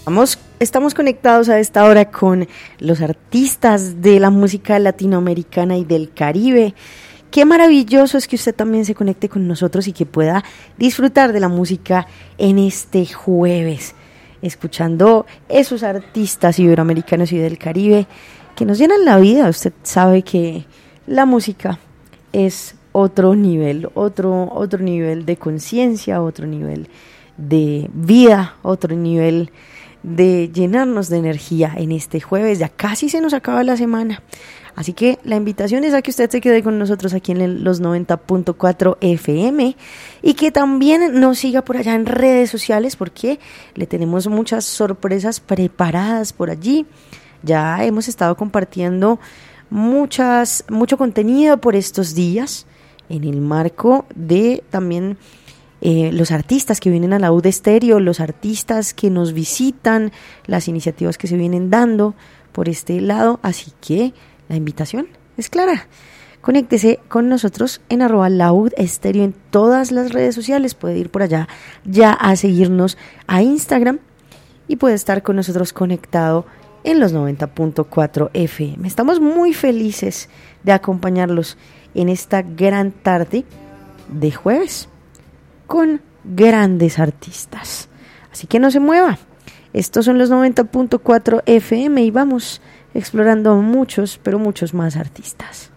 Estamos conectados a esta hora con los artistas de la música latinoamericana y del Caribe. Qué maravilloso es que usted también se conecte con nosotros y que pueda disfrutar de la música en este jueves, escuchando esos artistas iberoamericanos y del Caribe que nos llenan la vida. Usted sabe que la música es otro nivel de conciencia, otro nivel de vida, otro nivel de llenarnos de energía en este jueves. Ya casi se nos acaba la semana, así que la invitación es a que usted se quede con nosotros aquí en los 90.4 FM y que también nos siga por allá en redes sociales, porque le tenemos muchas sorpresas preparadas por allí. Ya hemos estado compartiendo mucho contenido por estos días en el marco de también los artistas que vienen a la UD Estéreo, los artistas que nos visitan, las iniciativas que se vienen dando por este lado. Así que la invitación es clara. Conéctese con nosotros en @laud Estéreo en todas las redes sociales. Puede ir por allá ya a seguirnos a Instagram y puede estar con nosotros conectado en los 90.4 FM. Estamos muy felices de acompañarlos en esta gran tarde de jueves con grandes artistas. Así que no se mueva. Estos son los 90.4 FM y vamos explorando muchos, pero muchos más artistas.